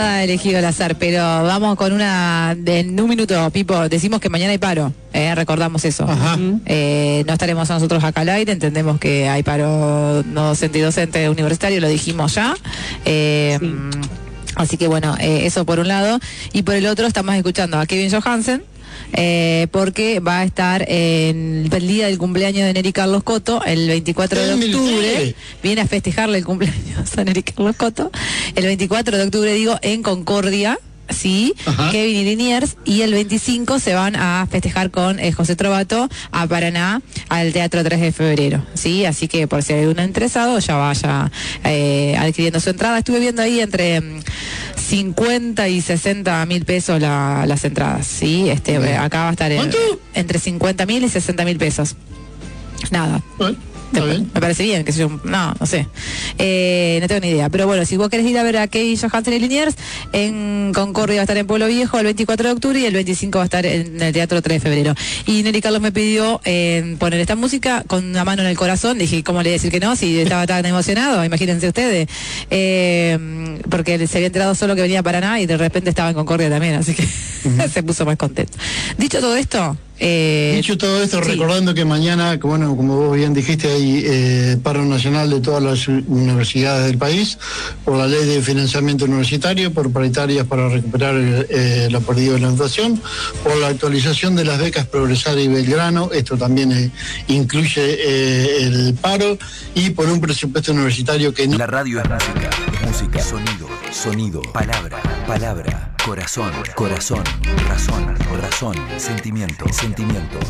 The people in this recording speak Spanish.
nada elegido al azar, pero vamos con una en un minuto, Pipo. Decimos que mañana hay paro, recordamos eso. Ajá. No estaremos nosotros acá al aire, entendemos que hay paro no docente y docente universitario, lo dijimos ya. Así que bueno, eso por un lado. Y por el otro estamos escuchando a Kevin Johansen, porque va a estar en el día del cumpleaños de Neri Carlos Coto, el 24 de octubre. Viene a festejarle el cumpleaños a Neri Carlos Coto. El 24 de octubre, digo, en Concordia. Sí, ajá. Kevin y Liniers, y el 25 se van a festejar con José Trovato a Paraná, al Teatro 3 de Febrero, sí, así que por si hay alguno interesado ya vaya adquiriendo su entrada. Estuve viendo ahí entre 50 y 60 mil pesos las entradas, sí, acá va a estar entre 50 mil y 60 mil pesos. Nada. Me parece bien, que yo, no sé, no tengo ni idea, pero bueno, si vos querés ir a ver a Kevin Johansen y Liniers, en Concordia va a estar en Pueblo Viejo el 24 de octubre y el 25 va a estar en el Teatro 3 de Febrero. Y Neri Carlos me pidió poner esta música con una mano en el corazón. Dije, ¿cómo le voy a decir que no? Si estaba tan emocionado, imagínense ustedes, porque se había enterado solo que venía a Paraná y de repente estaba en Concordia también, así que se puso más contento. Dicho todo esto, sí. Recordando que mañana, bueno, como vos bien dijiste, hay paro nacional de todas las universidades del país por la ley de financiamiento universitario, por paritarias para recuperar lo perdido de la inflación, por la actualización de las becas Progresar y Belgrano, esto también incluye el paro, y por un presupuesto universitario que no... La radio es música, sonido, palabra, corazón, razón, sentimiento.